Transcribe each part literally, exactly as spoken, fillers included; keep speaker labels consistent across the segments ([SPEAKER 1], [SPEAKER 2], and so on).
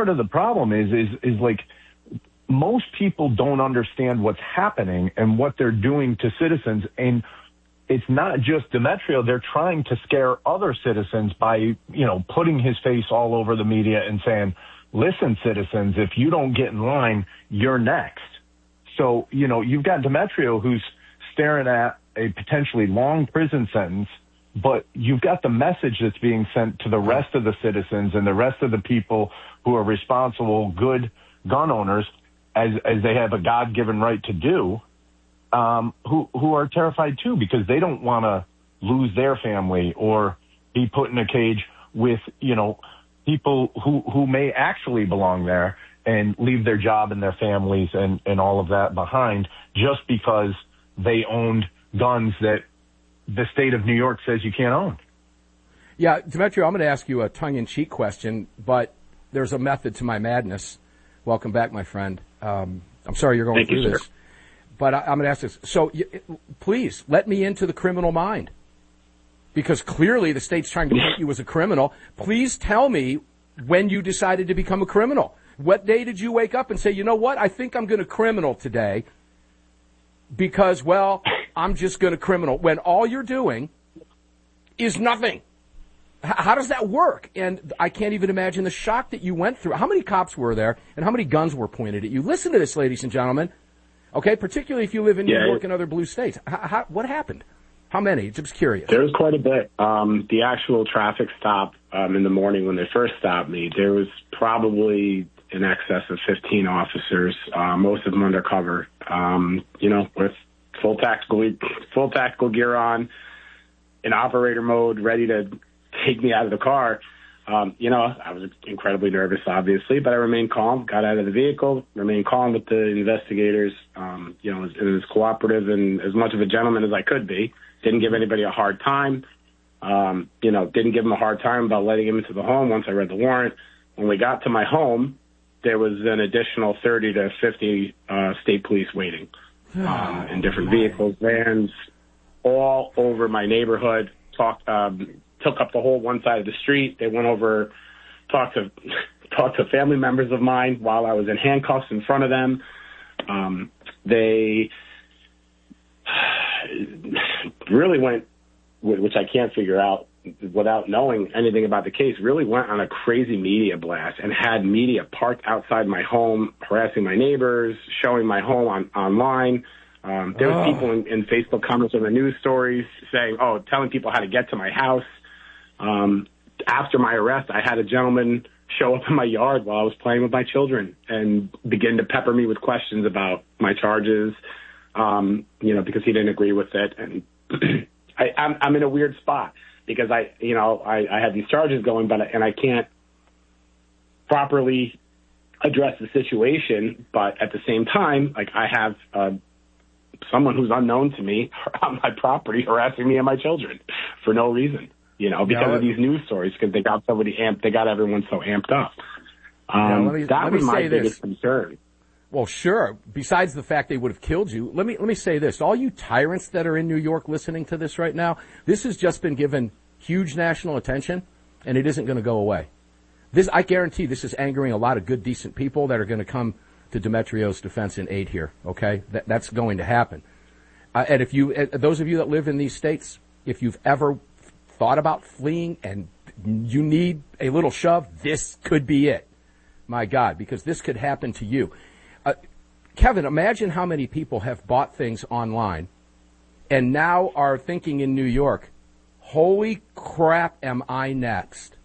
[SPEAKER 1] part of the problem is, is, is like, most people don't understand what's happening and what they're doing to citizens. And it's not just Demetrio. They're trying to scare other citizens by, you know, putting his face all over the media and saying, listen, citizens, if you don't get in line, you're next. So, you know, you've got Demetrio who's staring at a potentially long prison sentence, but you've got the message that's being sent to the rest of the citizens and the rest of the people who are responsible, good gun owners, as as they have a God-given right to do, um, who who are terrified too because they don't want to lose their family or be put in a cage with, you know, people who, who may actually belong there and leave their job and their families and, and all of that behind just because they owned guns that the state of New York says you can't own.
[SPEAKER 2] Yeah, Demetrio, I'm going to ask you a tongue-in-cheek question, but there's a method to my madness. Welcome back, my friend. Um, I'm sorry you're going
[SPEAKER 3] Thank
[SPEAKER 2] through
[SPEAKER 3] you,
[SPEAKER 2] this,
[SPEAKER 3] sir.
[SPEAKER 2] but I, I'm going to ask this. So, y- please let me into the criminal mind, because clearly the state's trying to paint you as a criminal. Please tell me when you decided to become a criminal. What day did you wake up and say, you know what, I think I'm going to criminal today because, well, I'm just going to criminal, when all you're doing is nothing? How does that work? And I can't even imagine the shock that you went through. How many cops were there, and how many guns were pointed at you? Listen to this, ladies and gentlemen. Okay, particularly if you live in New
[SPEAKER 3] yeah,
[SPEAKER 2] York and other blue states. How, how, what happened? How many? Just curious.
[SPEAKER 3] There was quite a bit. Um, the actual traffic stop um, in the morning when they first stopped me, there was probably in excess of fifteen officers, uh, most of them undercover, um, you know, with full tactical, full tactical gear on, in operator mode, ready to take me out of the car. Um, you know, I was incredibly nervous, obviously, but I remained calm, got out of the vehicle, remained calm with the investigators, um, you know, as, as cooperative and as much of a gentleman as I could be. Didn't give anybody a hard time, um, you know, didn't give him a hard time about letting him into the home once I read the warrant. When we got to my home, there was an additional thirty to fifty uh, state police waiting um, in different vehicles, vans, all over my neighborhood, talked, um, took up the whole one side of the street. They went over, talked to talked to family members of mine while I was in handcuffs in front of them. Um, they really went, which I can't figure out without knowing anything about the case, really went on a crazy media blast and had media parked outside my home, harassing my neighbors, showing my home on online. Um, there was oh. people in, in Facebook comments on the news stories saying, oh, telling people how to get to my house. Um, after my arrest, I had a gentleman show up in my yard while I was playing with my children and begin to pepper me with questions about my charges, um, you know, because he didn't agree with it. And I, I'm, I'm in a weird spot because I, you know, I, I have these charges going, but and I can't properly address the situation. But at the same time, like I have uh, someone who's unknown to me on my property harassing me and my children for no reason. You know, because yeah, of these news stories, because they got somebody amped, they got everyone so amped up. Um, yeah, let me, that let was my biggest this. concern.
[SPEAKER 2] Well, sure. Besides the fact they would have killed you, let me let me say this: all you tyrants that are in New York listening to this right now, this has just been given huge national attention, and it isn't going to go away. This, I guarantee, this is angering a lot of good, decent people that are going to come to Demetrio's defense and aid here. Okay, that, that's going to happen. Uh, and if you, uh, those of you that live in these states, if you've ever thought about fleeing and you need a little shove, this could be it. My God, because this could happen to you. Uh, Kevin, imagine how many people have bought things online and now are thinking in New York, holy crap, am I next?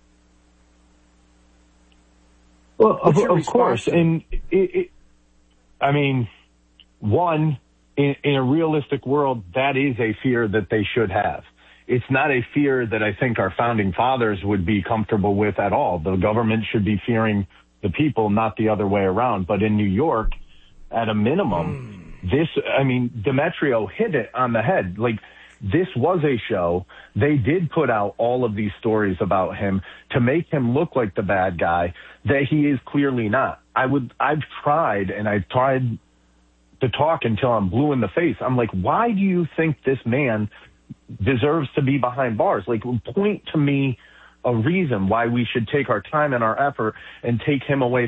[SPEAKER 1] Well, of, of course. And it, it, I mean, one, in, in a realistic world, that is a fear that they should have. It's not a fear that I think our founding fathers would be comfortable with at all. The government should be fearing the people, not the other way around. But in New York, at a minimum, mm. this, I mean, Demetrio hit it on the head. Like, this was a show. They did put out all of these stories about him to make him look like the bad guy that he is clearly not. I would, I've tried and I've tried to talk until I'm blue in the face. I'm like, why do you think this man deserves to be behind bars? Like, point to me a reason why we should take our time and our effort and take him away